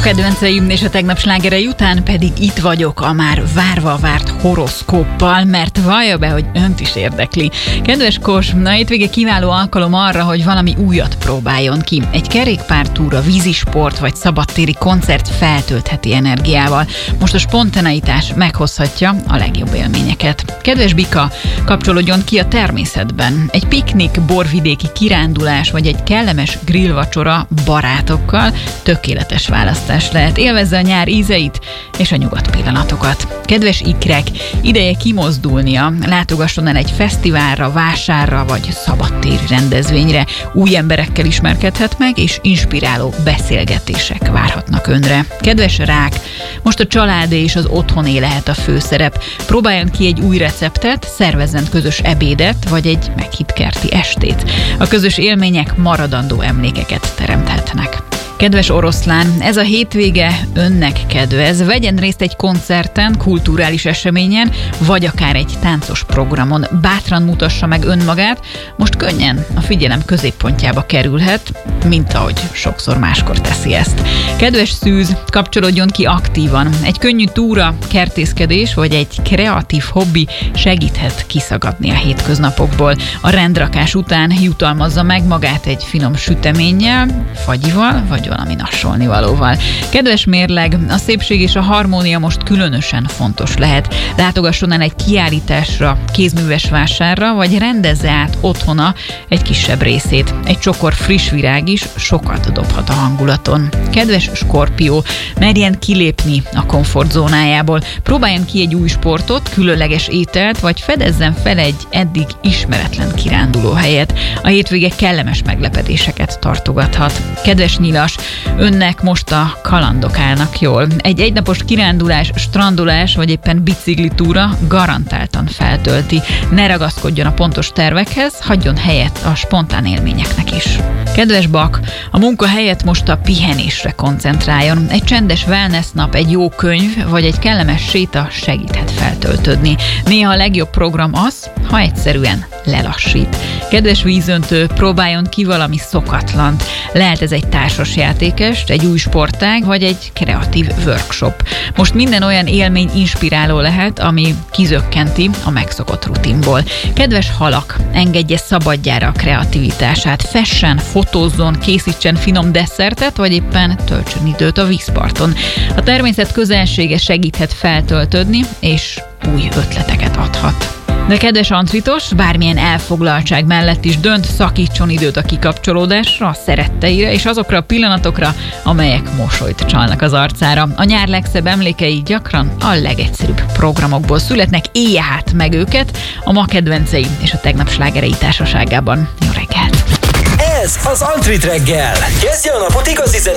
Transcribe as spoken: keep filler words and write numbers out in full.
kedvenceim és a tegnap slágerei után pedig itt vagyok a már várva várt horoszkóppal, mert vallja be, hogy önt is érdekli. Kedves Kos, na hétvége kiváló alkalom arra, hogy valami újat próbáljon ki. Egy kerékpártúra, vízisport vagy szabadtéri koncert feltöltheti energiával. Most a spontaneitás meghozhatja a legjobb élményeket. Kedves Bika, kapcsolódjon ki a természetben. Egy piknik, borvidéki kirándulás vagy egy kellemes grillvacsora barátokkal tökéletes választás lehet. Élvezze a nyár ízeit és a nyugodt pillanatokat. Kedves ikrek, ideje kimozdulnia, látogasson el egy fesztiválra, vásárra vagy szabadtéri rendezvényre. Új emberekkel ismerkedhet meg, és inspiráló beszélgetések várhatnak önre. Kedves rák, most a családé és az otthoné lehet a főszerep. Próbáljon ki egy új receptet, szervezzen közös ebédet vagy egy meghitt kerti estét. A közös élmények maradandó emlékeket teremthetnek. Kedves oroszlán, ez a hétvége önnek kedvez. Vegyen részt egy koncerten, kulturális eseményen, vagy akár egy táncos programon. Bátran mutassa meg önmagát, most könnyen a figyelem középpontjába kerülhet, mint ahogy sokszor máskor teszi ezt. Kedves szűz, kapcsolódjon ki aktívan. Egy könnyű túra, kertészkedés vagy egy kreatív hobbi segíthet kiszagadni a hétköznapokból. A rendrakás után jutalmazza meg magát egy finom süteménnyel, fagyival vagy valami nassolni valóval. Kedves mérleg, a szépség és a harmónia most különösen fontos lehet. Látogasson el egy kiállításra, kézműves vásárra, vagy rendezze át otthona egy kisebb részét. Egy csokor friss virág is sokat dobhat a hangulaton. Kedves Skorpió, merjen kilépni a komfortzónájából. Próbáljon ki egy új sportot, különleges ételt, vagy fedezzen fel egy eddig ismeretlen kirándulóhelyet. A hétvége kellemes meglepetéseket tartogathat. Kedves Nyilas, önnek most a kalandok állnak jól. Egy egynapos kirándulás, strandolás vagy éppen biciklitúra garantáltan feltölti. Ne ragaszkodjon a pontos tervekhez, hagyjon helyet a spontán élményeknek is. Kedves Bak, a munka helyett most a pihenésre koncentráljon. Egy csendes wellness nap, egy jó könyv vagy egy kellemes séta segíthet feltöltődni. Néha a legjobb program az, ha egyszerűen lelassít. Kedves vízöntő, próbáljon ki valami szokatlant. Lehet ez egy társas játékest, egy új sportág, vagy egy kreatív workshop. Most minden olyan élmény inspiráló lehet, ami kizökkenti a megszokott rutinból. Kedves halak, engedje szabadjára a kreativitását. Fessen, fotózzon, készítsen finom desszertet, vagy éppen töltsön időt a vízparton. A természet közelsége segíthet feltöltődni, és új ötleteket adhat. De kedves Antritos, bármilyen elfoglaltság mellett is dönt, szakítson időt a kikapcsolódásra, a szeretteire és azokra a pillanatokra, amelyek mosolyt csalnak az arcára. A nyár legszebb emlékei gyakran a legegyszerűbb programokból születnek, élje hát meg őket a ma kedvencei és a tegnap slágerei társaságában. Jó reggelt! Ez az Antrit reggel. Kezdje a napot igazi